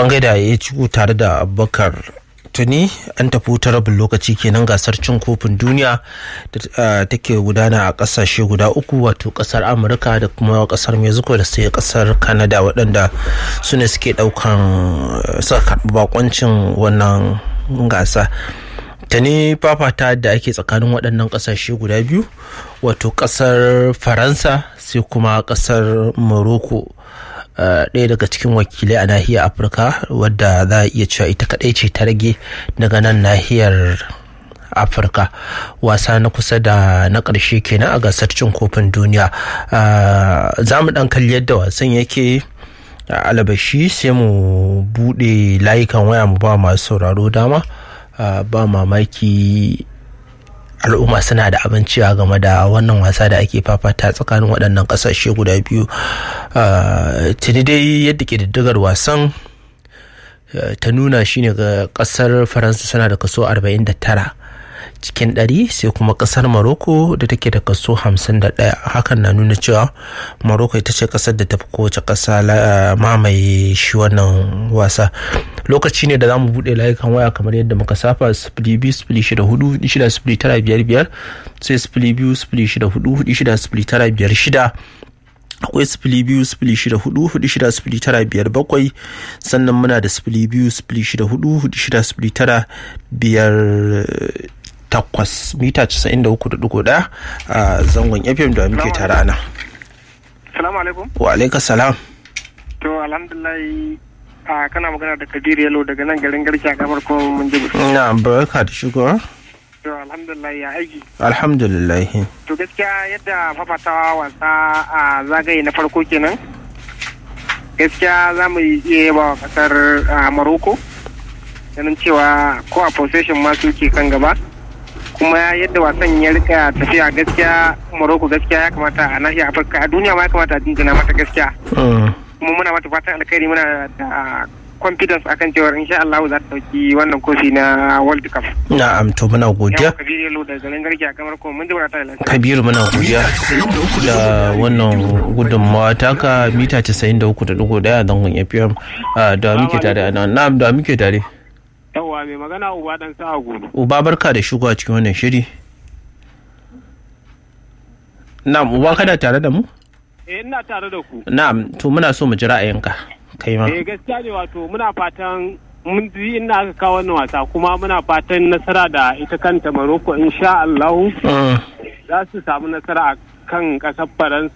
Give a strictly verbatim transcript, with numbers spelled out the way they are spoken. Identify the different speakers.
Speaker 1: an gaida ya ci tare da Abubakar. Tuni an tafi wutar rabin lokaci kenan gasar cin kofin duniya da take gudana a kasashe guda uku, wato kasar Amurka da kuma kasar Mexico da sai kasar Canada, waɗanda su ne suke ɗaukan suka karɓi bakoncin wannan gasa. Tuni fafata da ake tsakanin waɗannan kasashe guda biyu, wato kasar Faransa sai kuma kasar Morocco, ɗaya daga cikin wakilai a nahiyar Afirka wadda za a iya cewa ita kaɗai ce ta rage daga nan nahiyar Afirka. Wasa na kusa da na ƙarshe kenan a gasar cin kofin duniya. Za mu ɗan kalli yadda wasan yake alabashi sai mu buɗe layukan waya mu ba masu sauraro dama. Ba mamaki al'umma suna da abinci a game da wannan wasa da ake fafata tsakanin waɗannan ƙasashe guda biyu. Tuni dai yadda ke diddigar wasan ta nuna shine ga ƙasar Faransa suna da kaso arba'in da tara cikin ɗari, sai kuma ƙasar Morocco da take da kaso hamsin da ɗaya. Hakan na nuna cewa Morocco ita ce ƙasar da tafi kowace ƙasa mamaye shi wannan wasa. Lokaci ne da za mu buɗe layukan waya kamar yadda muka safa, sifili biyu sifili shida hudu hudu shida sifili tara biyar biyar, sai sifili biyu sifili shida hudu hudu shida sifili tara biyar shida, akwai sifili biyu sifili shida hudu hudu shida sifili tara biyar bakwai, sannan muna da sifili biyu sifili shida hudu hudu shida sifili tara biyar takwas. Mita casa'in da uku da ɗigo ɗaya a zangon F M da muke tare ana.
Speaker 2: Salamu alaikum.
Speaker 1: Wa alaikum salam.
Speaker 2: To alhamdulillah, a kana magana da Kabiru Yalo daga nan garin Garki a kamar ko mun ji.
Speaker 1: Na barka da shigowa.
Speaker 2: To alhamdulillah ya aiki.
Speaker 1: Alhamdulillah.
Speaker 2: To gaskiya yadda fafatawa wasa a zagaye na farko kenan, gaskiya za mu iya yaba wa kasar Morocco, ganin cewa ko a possession ma suke kan gaba, kuma yadda wasan ya rika tafiya gaskiya Morocco gaskiya ya kamata a nahiyar Afirka, a duniya ma ya kamata a jinjina mata gaskiya. Kuma muna mata fatan alkhairi, muna da confidence akan cewa insha Allah za ta dauki wannan kofi na World Cup. Na'am, to muna godiya. Kabiru da ganin garki a kamar ko mun ji barata da
Speaker 1: Kabiru muna godiya da wannan gudunmawa taka. Mita casa'in da uku da ɗigo ɗaya zangon F M da muke tare a nan. Na'am, da muke tare.
Speaker 2: Yawwa mai magana Uba dan sa gudu.
Speaker 1: Uba barka da shigowa cikin wannan shiri. Na'am, Uba kana tare da mu?
Speaker 2: Eh, ina tare da ku.
Speaker 1: Na'am, to muna so mu ji ra'ayinka kai ma.
Speaker 2: Eh, gaskiya ne, wato muna fatan mun ji ina aka kawo wannan wasa, kuma muna fatan nasara da ita kanta Morocco insha Allah za su samu nasara kan kasar Faransa.